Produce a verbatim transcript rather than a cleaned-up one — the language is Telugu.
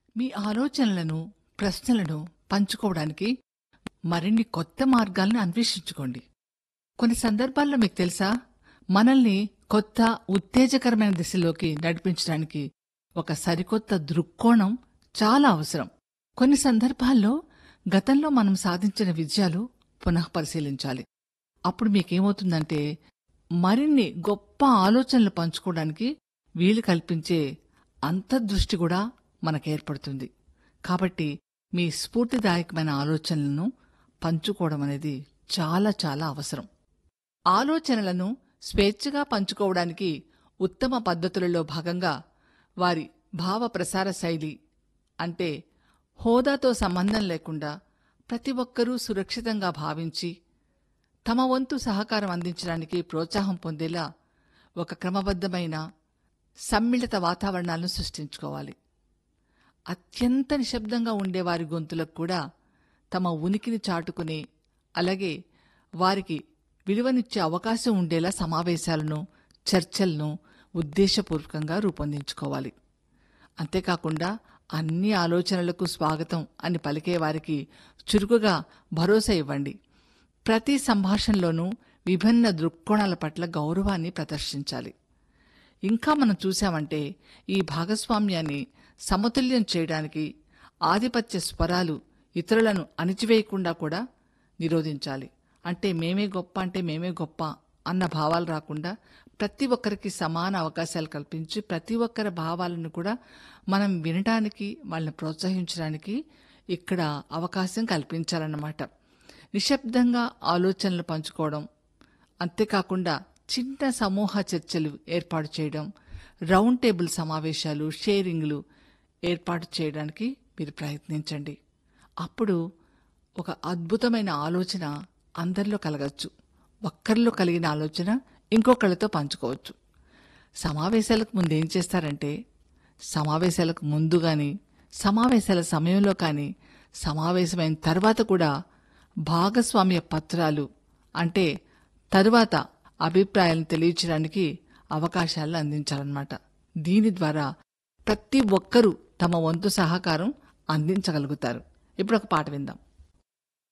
మీ ఆలోచనలను, ప్రశ్నలను పంచుకోవడానికి మరిన్ని కొత్త మార్గాలను అన్వేషించుకోండి. కొన్ని సందర్భాల్లో మీకు తెలుసా, మనల్ని కొత్త ఉత్తేజకరమైన దిశలోకి నడిపించడానికి ఒక సరికొత్త దృక్కోణం చాలా అవసరం. కొన్ని సందర్భాల్లో గతంలో మనం సాధించిన విజయాలు పునః పరిశీలించాలి. అప్పుడు మీకేమవుతుందంటే మరిన్ని గొప్ప ఆలోచనలు పంచుకోవడానికి వీలు కల్పించే అంతర్దృష్టి కూడా మనకేర్పడుతుంది. కాబట్టి మీ స్ఫూర్తిదాయకమైన ఆలోచనలను పంచుకోవడం అనేది చాలా చాలా అవసరం. ఆలోచనలను స్వేచ్ఛగా పంచుకోవడానికి ఉత్తమ పద్ధతులలో భాగంగా వారి భావ ప్రసార శైలి అంటే హోదాతో సంబంధం లేకుండా ప్రతి ఒక్కరూ సురక్షితంగా భావించి తమ వంతు సహకారం అందించడానికి ప్రోత్సాహం పొందేలా ఒక క్రమబద్ధమైన సమ్మిళిత వాతావరణాలను సృష్టించుకోవాలి. అత్యంత నిశ్శబ్దంగా ఉండేవారి గొంతులకు కూడా తమ ఉనికిని చాటుకునే, అలాగే వారికి విలువనిచ్చే అవకాశం ఉండేలా సమావేశాలను, చర్చలను ఉద్దేశపూర్వకంగా రూపొందించుకోవాలి. అంతేకాకుండా అన్ని ఆలోచనలకు స్వాగతం అని పలికేవారికి చురుకుగా భరోసా ఇవ్వండి. ప్రతి సంభాషణలోనూ విభిన్న దృక్కోణాల పట్ల గౌరవాన్ని ప్రదర్శించాలి. ఇంకా మనం చూశామంటే ఈ భాగస్వామ్యాన్ని సమతుల్యం చేయడానికి ఆధిపత్య స్వరాలు ఇతరులను అణిచివేయకుండా కూడా నిరోధించాలి. అంటే మేమే గొప్ప అంటే మేమే గొప్ప అన్న భావాలు రాకుండా ప్రతి ఒక్కరికి సమాన అవకాశాలు కల్పించి ప్రతి ఒక్కరి భావాలను కూడా మనం వినడానికి, వాళ్ళని ప్రోత్సహించడానికి ఇక్కడ అవకాశం కల్పించాలన్నమాట. నిశ్శబ్దంగా ఆలోచనలు పంచుకోవడం, అంతేకాకుండా చిన్న సమూహ చర్చలు ఏర్పాటు చేయడం, రౌండ్ టేబుల్ సమావేశాలు, షేరింగ్లు ఏర్పాటు చేయడానికి మీరు ప్రయత్నించండి. అప్పుడు ఒక అద్భుతమైన ఆలోచన అందరిలో కలగచ్చు. ఒక్కరిలో కలిగిన ఆలోచన ఇంకొకళ్ళతో పంచుకోవచ్చు. సమావేశాలకు ముందు ఏం చేస్తారంటే, సమావేశాలకు ముందు కానీ, సమావేశాల సమయంలో కానీ, సమావేశమైన తర్వాత కూడా భాగస్వామ్య పత్రాలు అంటే తరువాత అభిప్రాయాలను తెలియచేయడానికి అవకాశాలను అందించాలన్నమాట. దీని ద్వారా ప్రతి ఒక్కరూ తమ వంతు సహకారం అందించగలుగుతారు. ఇప్పుడు ఒక పాట విందాం.